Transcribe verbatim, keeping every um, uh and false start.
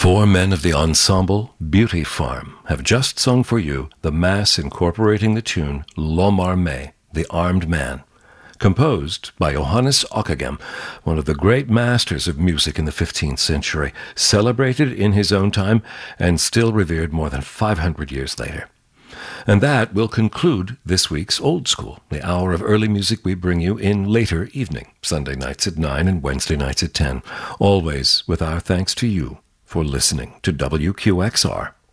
four men of the ensemble Beauty Farm have just sung for you the Mass incorporating the tune L'Homme Armé, the Armed Man, composed by Johannes Ockeghem, one of the great masters of music in the fifteenth century, celebrated in his own time and still revered more than five hundred years later. And that will conclude this week's Old School, the hour of early music we bring you in later evening, Sunday nights at nine and Wednesday nights at ten, always with our thanks to you for listening to W Q X R.